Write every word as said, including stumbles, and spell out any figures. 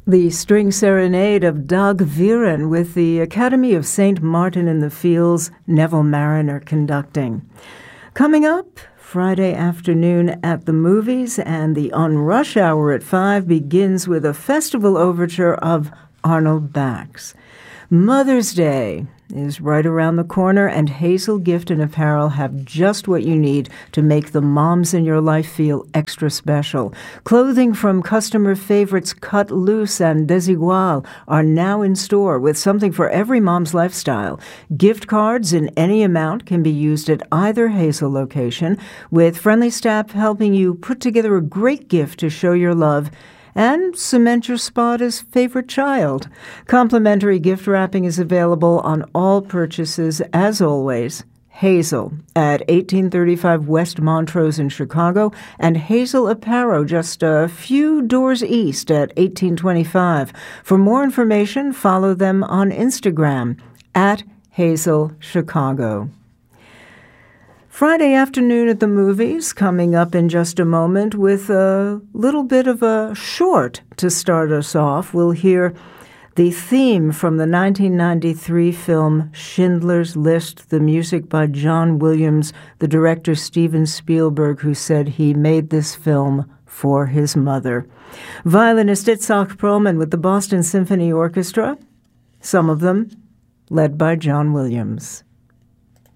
The String Serenade of Dag Viren with the Academy of Saint Martin in the Fields, Neville Marriner conducting. Coming up Friday afternoon at the movies, and the On Rush Hour at five begins with a festival overture of Arnold Bax. Mother's Day is right around the corner, and Hazel Gift and Apparel have just what you need to make the moms in your life feel extra special. Clothing from customer favorites Cut Loose and Desigual are now in store with something for every mom's lifestyle. Gift cards in any amount can be used at either Hazel location, with friendly staff helping you put together a great gift to show your love and cement your spot as favorite child. Complimentary gift wrapping is available on all purchases, as always. Hazel at eighteen thirty-five West Montrose in Chicago, and Hazel Apparel just a few doors east at eighteen twenty-five. For more information, follow them on Instagram at Hazel Chicago. Friday afternoon at the movies, coming up in just a moment with a little bit of a short to start us off. We'll hear the theme from the nineteen ninety-three film Schindler's List, the music by John Williams, the director Steven Spielberg, who said he made this film for his mother. Violinist Itzhak Perlman with the Boston Symphony Orchestra, some of them led by John Williams.